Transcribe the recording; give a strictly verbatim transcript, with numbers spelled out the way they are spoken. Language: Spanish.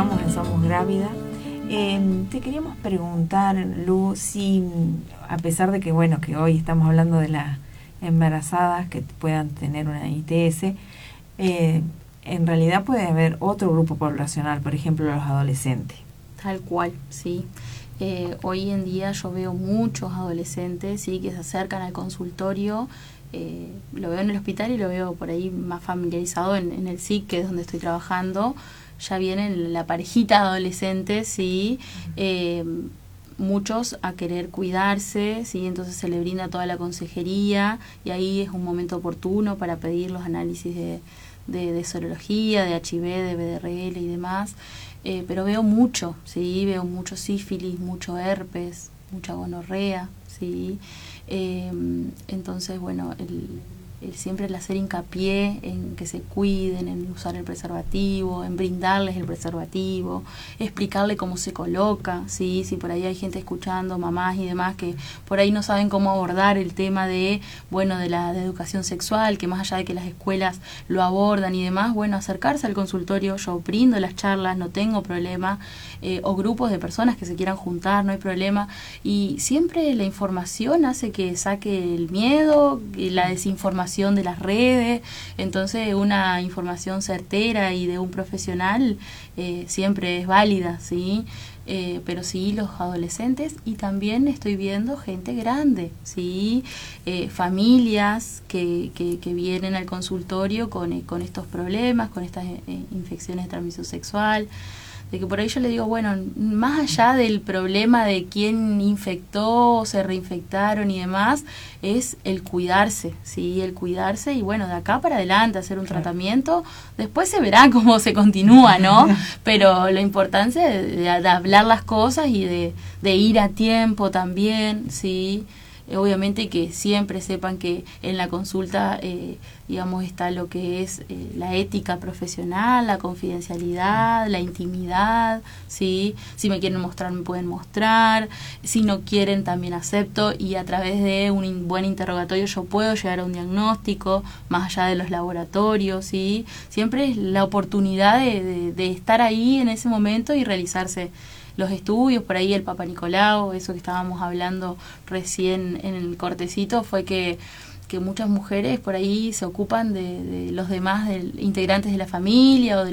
continuamos en Somos Grávida. Eh, te queríamos preguntar, Lu, si a pesar de que, bueno, que hoy estamos hablando de las embarazadas que puedan tener una I T S, eh, en realidad puede haber otro grupo poblacional, por ejemplo, los adolescentes. Tal cual, sí. Eh, hoy en día yo veo muchos adolescentes, sí, que se acercan al consultorio. Eh, lo veo en el hospital y lo veo por ahí más familiarizado en, en el S I C, que es donde estoy trabajando. Ya vienen la parejita de adolescentes, sí, eh, muchos a querer cuidarse, sí, entonces se le brinda toda la consejería y ahí es un momento oportuno para pedir los análisis de, de, de serología, de H I V, de B D R L y demás. Eh, pero veo mucho, sí, veo mucho sífilis, mucho herpes, mucha gonorrea, sí. Eh, entonces, bueno, el, el siempre el hacer hincapié en que se cuiden, en usar el preservativo, en brindarles el preservativo, explicarle cómo se coloca, sí, si por ahí hay gente escuchando, mamás y demás que por ahí no saben cómo abordar el tema de, bueno, de la de educación sexual, que más allá de que las escuelas lo abordan y demás, bueno, acercarse al consultorio, yo brindo las charlas, no tengo problema, eh, o grupos de personas que se quieran juntar, no hay problema, y siempre la información hace que saque el miedo, la desinformación de las redes, entonces una información certera y de un profesional eh, siempre es válida, ¿sí? Eh, pero sí los adolescentes, y también estoy viendo gente grande, ¿sí? Eh, familias que, que, que vienen al consultorio con, con estos problemas, con estas eh, infecciones de transmisión sexual, de que por ahí yo le digo, bueno, más allá del problema de quién infectó, se reinfectaron y demás, es el cuidarse, ¿sí? El cuidarse y bueno, de acá para adelante hacer un claro. tratamiento, después se verá cómo se continúa, ¿no? Pero la importancia de, de, de hablar las cosas y de, de ir a tiempo también, ¿sí? Obviamente que siempre sepan que en la consulta, eh, digamos, está lo que es eh, la ética profesional, la confidencialidad, la intimidad, ¿sí? Si me quieren mostrar, me pueden mostrar. Si no quieren, también acepto. Y a través de un in- buen interrogatorio yo puedo llegar a un diagnóstico, más allá de los laboratorios, ¿sí? Siempre es la oportunidad de, de, de estar ahí en ese momento y realizarse los estudios, por ahí el Papa Nicolau, eso que estábamos hablando recién en el cortecito, fue que, que muchas mujeres por ahí se ocupan de, de los demás de, integrantes de la familia o de